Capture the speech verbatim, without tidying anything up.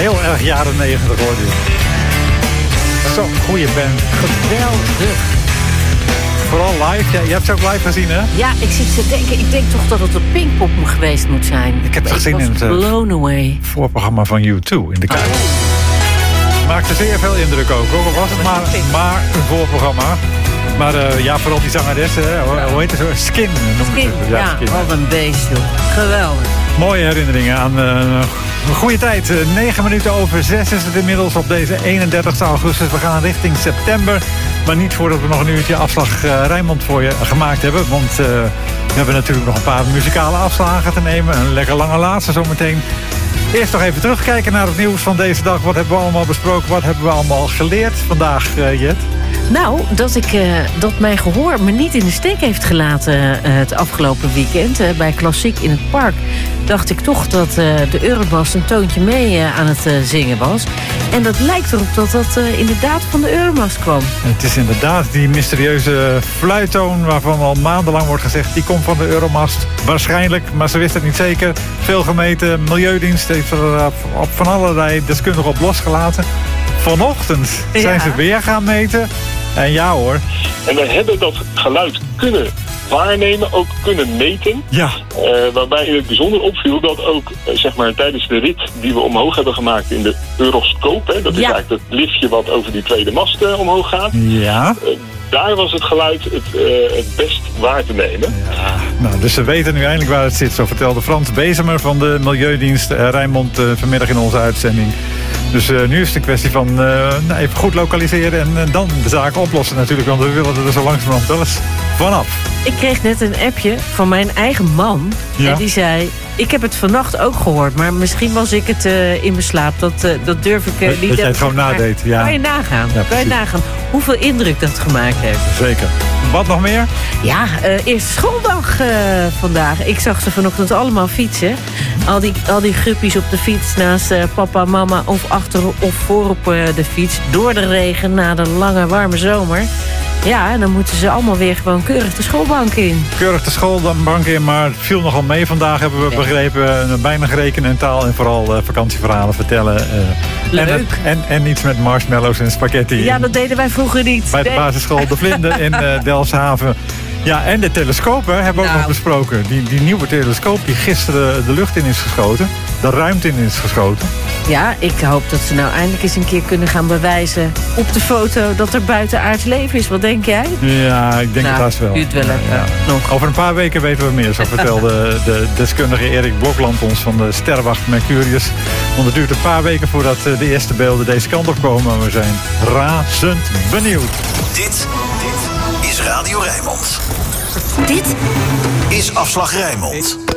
Heel erg jaren negentig hoor dit. Zo'n goede band. Geweldig. Vooral live. Ja, je hebt ze ook live gezien, hè? Ja, ik zit te denken. Ik denk toch dat het een Pinkpop geweest moet zijn. Ik heb het gezien in het blown away. voorprogramma van U twee in de Kuip. Oh. Maakte zeer veel indruk ook, hoor. Was het maar, maar een voorprogramma. Maar uh, ja, vooral die zangeressen, hè? Hoe heet het zo? Skin noemen Skin, ze. Ja, ja, Skin. wat een beest, joh. Geweldig. Mooie herinneringen aan uh, een goede tijd. Uh, negen minuten over zes is het inmiddels op deze eenendertigste augustus. We gaan richting september. Maar niet voordat we nog een uurtje afslag uh, Rijnmond voor je gemaakt hebben. Want uh, we hebben natuurlijk nog een paar muzikale afslagen te nemen. Een lekker lange laatste zometeen. Eerst nog even terugkijken naar het nieuws van deze dag. Wat hebben we allemaal besproken? Wat hebben we allemaal geleerd vandaag, uh, Jet? Nou, dat, ik, uh, dat mijn gehoor me niet in de steek heeft gelaten uh, het afgelopen weekend. Uh, bij Klassiek in het Park dacht ik toch dat uh, de Euromast een toontje mee uh, aan het uh, zingen was. En dat lijkt erop dat dat uh, inderdaad van de Euromast kwam. Het is inderdaad die mysterieuze fluittoon waarvan al maandenlang wordt gezegd... die komt van de Euromast. Waarschijnlijk, maar ze wist het niet zeker. Veel gemeten, Milieudienst heeft er uh, op van allerlei deskundigen op losgelaten. Vanochtend zijn ja. ze weer gaan meten. En ja hoor. En we hebben dat geluid kunnen waarnemen, ook kunnen meten. Ja. Uh, waarbij in het bijzonder opviel dat ook uh, zeg maar, tijdens de rit die we omhoog hebben gemaakt in de Euroscoop... Hè, dat is ja. eigenlijk het liftje wat over die tweede mast uh, omhoog gaat. Ja. Uh, daar was het geluid het, uh, het best waar te nemen. Ja. Nou, dus ze weten nu eindelijk waar het zit. Zo vertelde Frans Bezemer van de Milieudienst uh, Rijnmond uh, vanmiddag in onze uitzending. Dus uh, nu is het een kwestie van uh, nou, even goed lokaliseren en uh, dan de zaken oplossen natuurlijk. Want we willen er zo langzamerhand wel eens vanaf. Ik kreeg net een appje van mijn eigen man. Ja? En die zei, ik heb het vannacht ook gehoord. Maar misschien was ik het uh, in mijn slaap. Dat, uh, dat durf ik uh, niet. Dat jij het gewoon nadeed. Ja. Kan je nagaan. Ja, kan je nagaan hoeveel indruk dat gemaakt heeft. Zeker. Wat nog meer? Ja, uh, eerste schooldag uh, vandaag. Ik zag ze vanochtend allemaal fietsen. Al die, al die gruppies op de fiets naast uh, papa, mama of achter of voor op uh, de fiets. Door de regen na de lange warme zomer. Ja, en dan moeten ze allemaal weer gewoon keurig de schoolbank in. Keurig de schoolbank in, maar het viel nogal mee vandaag, hebben we ja. begrepen. Weinig rekenen en taal en vooral uh, vakantieverhalen vertellen. Uh, Leuk. En, en, en niets met marshmallows en spaghetti. Ja, dat deden wij vroeger niet. Bij de nee. basisschool De Vlinde in uh, Delfshaven. Ja, en de telescopen hebben we nou. ook nog besproken. Die, die nieuwe telescoop die gisteren de lucht in is geschoten. De ruimte in is geschoten. Ja, ik hoop dat ze nou eindelijk eens een keer kunnen gaan bewijzen op de foto dat er buitenaards leven is. Wat denk jij? Ja, ik denk nou, het haast wel. Duurt wel even. Ja, ja. Nog. Over een paar weken weten we meer. Zo vertelde de deskundige Erik Blokland ons van de sterrenwacht Mercurius. Want het duurt een paar weken voordat de eerste beelden deze kant op komen. Maar we zijn razend benieuwd. Dit, dit is Radio Rijnmond. Dit is Afslag Rijnmond.